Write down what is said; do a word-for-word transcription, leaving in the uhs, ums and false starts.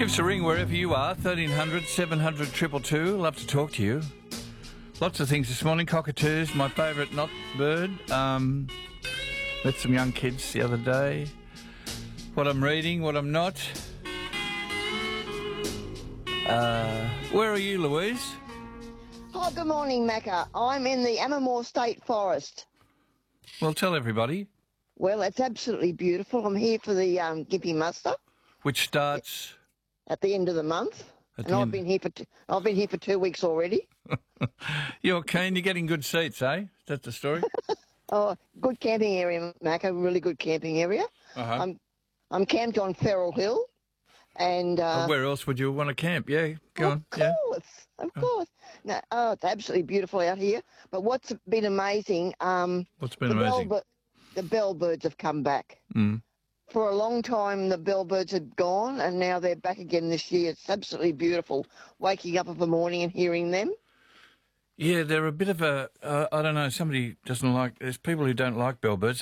Give us a ring wherever you are, thirteen hundred, seven hundred, two two two. Love to talk to you. Lots of things this morning. Cockatoos, my favourite not bird. Um, met some young kids the other day. What I'm reading, what I'm not. Uh, where are you, Louise? Hi, good morning, Macca. I'm in the Ammermoor State Forest. Well, tell everybody. Well, it's absolutely beautiful. I'm here for the um, Gippy Muster Which starts... at the end of the month, At and the I've end. been here for t- I've been here for two weeks already. You're keen, you're getting good seats, eh? Is that the story? Oh, good camping area, Macca. Really good camping area. Uh-huh. I'm I'm camped on Ferrell Hill, and uh, Where else would you want to camp? Yeah, go of on. Yeah. course, of course. No, oh, it's absolutely beautiful out here. But what's been amazing? Um, What's been the amazing? bellbir- the bellbirds have come back. Mm. For a long time, the bellbirds had gone, and now they're back again this year. It's absolutely beautiful, waking up of a morning and hearing them. Yeah, they're a bit of a, uh, I don't know, somebody doesn't like, there's people who don't like bellbirds.